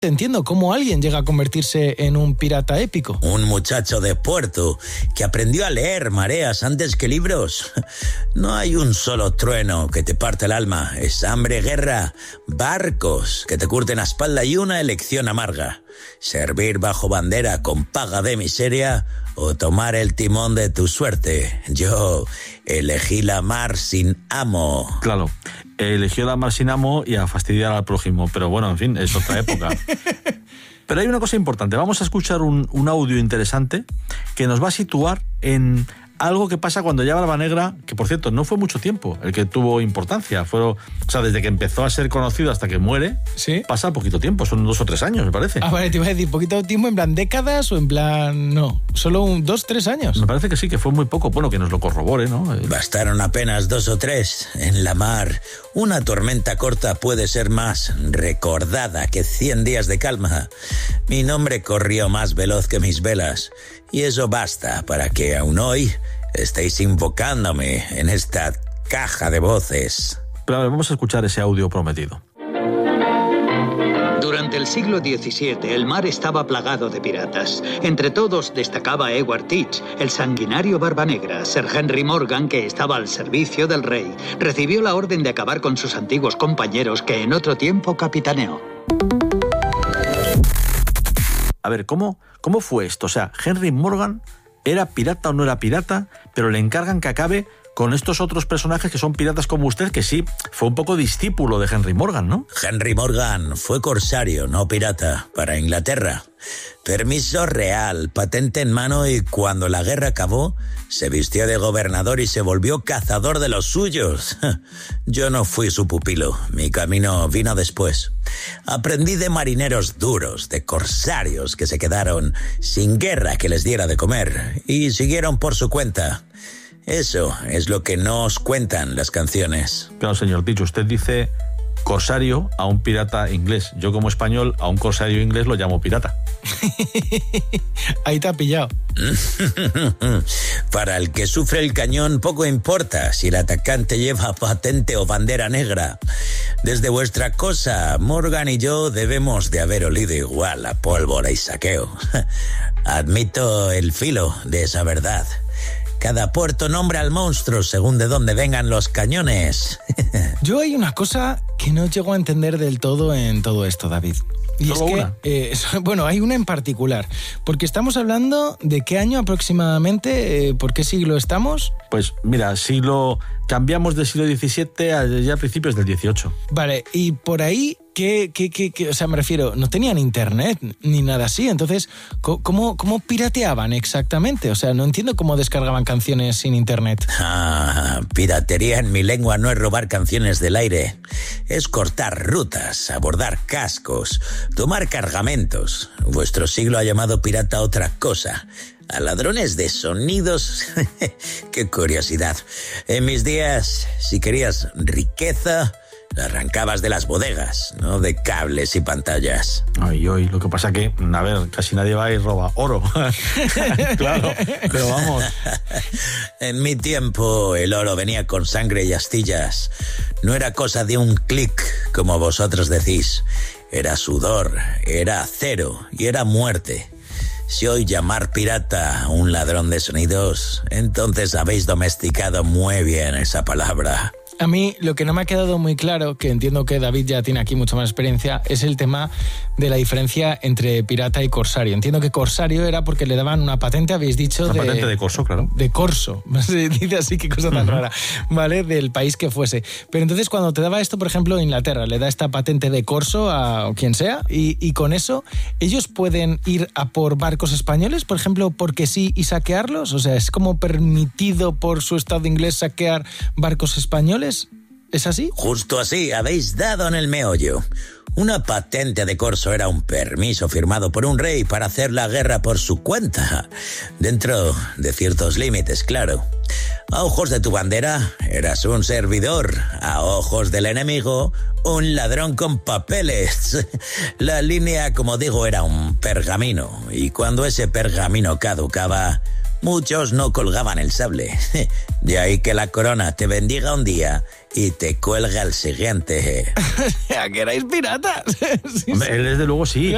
Entiendo cómo alguien llega a convertirse en un pirata épico. Un muchacho de puerto que aprendió a leer mareas antes que libros. No hay un solo trueno que te parte el alma. Es hambre, guerra, barcos que te curten la espalda y una elección amarga. Servir bajo bandera con paga de miseria o tomar el timón de tu suerte. Yo elegí la mar sin amo. Claro, eligió la mar sin amo y a fastidiar al prójimo. Pero bueno, en fin, es otra época. Pero hay una cosa importante. Vamos a escuchar un audio interesante que nos va a situar en algo que pasa cuando ya Barba Negra, que por cierto no fue mucho tiempo el que tuvo importancia, desde que empezó a ser conocido hasta que muere, ¿sí? Pasa poquito tiempo, son 2 o 3 años, me parece. Vale, te iba a decir, ¿poquito tiempo en plan décadas o en plan no? ¿Solo 2 o 3 años? Me parece que sí, que fue muy poco, bueno, que nos lo corrobore, ¿no? Bastaron apenas 2 o 3. En la mar, una tormenta corta puede ser más recordada que 100 días de calma. Mi nombre corrió más veloz que mis velas, y eso basta para que aún hoy estéis invocándome en esta caja de voces. Pero a ver, vamos a escuchar ese audio prometido. Durante el siglo XVII, el mar estaba plagado de piratas. Entre todos destacaba Edward Teach, el sanguinario Barba Negra. Sir Henry Morgan, que estaba al servicio del rey, recibió la orden de acabar con sus antiguos compañeros que en otro tiempo capitaneó. A ver, ¿cómo fue esto? O sea, Henry Morgan ¿era pirata o no era pirata? Pero le encargan que acabe con estos otros personajes que son piratas como usted, que sí, fue un poco discípulo de Henry Morgan, ¿no? Henry Morgan fue corsario, no pirata, para Inglaterra. Permiso real, patente en mano, y cuando la guerra acabó, se vistió de gobernador y se volvió cazador de los suyos. Yo no fui su pupilo, mi camino vino después. Aprendí de marineros duros, de corsarios que se quedaron sin guerra que les diera de comer y siguieron por su cuenta. Eso es lo que no os cuentan las canciones. Claro, señor Teach, usted dice corsario a un pirata inglés. Yo, como español, a un corsario inglés lo llamo pirata. Ahí te ha pillado. Para el que sufre el cañón, poco importa si el atacante lleva patente o bandera negra. Desde vuestra cosa, Morgan y yo debemos de haber olido igual a pólvora y saqueo. Admito el filo de esa verdad. Cada puerto nombra al monstruo según de dónde vengan los cañones. Yo hay una cosa que no llego a entender del todo en todo esto, David. Y es que, bueno, hay una en particular, porque estamos hablando de qué año aproximadamente, ¿por qué siglo estamos? Pues mira, cambiamos del siglo XVII a ya principios del XVIII. Vale, y por ahí, o sea, me refiero, no tenían internet ni nada así, entonces, ¿cómo pirateaban exactamente? O sea, no entiendo cómo descargaban canciones sin internet. Piratería en mi lengua no es robar canciones del aire, es cortar rutas, abordar cascos, tomar cargamentos. Vuestro siglo ha llamado pirata a otra cosa. A ladrones de sonidos. ¡Qué curiosidad! En mis días, si querías riqueza, la arrancabas de las bodegas, no de cables y pantallas. Ay, lo que pasa que, a ver, casi nadie va y roba oro. Claro, pero vamos. En mi tiempo, el oro venía con sangre y astillas. No era cosa de un clic, como vosotros decís. Era sudor, era acero y era muerte. Si hoy llamar pirata a un ladrón de sonidos, entonces habéis domesticado muy bien esa palabra. A mí lo que no me ha quedado muy claro, que entiendo que David ya tiene aquí mucha más experiencia, es el tema de la diferencia entre pirata y corsario. Entiendo que corsario era porque le daban una patente, habéis dicho, una patente de corso, claro. De corso, se dice así, qué cosa tan rara, ¿vale? Del país que fuese. Pero entonces cuando te daba esto, por ejemplo, Inglaterra, le da esta patente de corso a quien sea, y con eso, ¿ellos pueden ir a por barcos españoles, por ejemplo, porque sí, y saquearlos? O sea, ¿es como permitido por su estado inglés saquear barcos españoles? ¿Es así? Justo así, habéis dado en el meollo. Una patente de corso era un permiso firmado por un rey para hacer la guerra por su cuenta, dentro de ciertos límites, claro. A ojos de tu bandera, eras un servidor. A ojos del enemigo, un ladrón con papeles. La línea, como digo, era un pergamino, y cuando ese pergamino caducaba, muchos no colgaban el sable. De ahí que la corona te bendiga un día y te cuelga el siguiente. ¿A que erais piratas? Sí, hombre, él desde luego sí.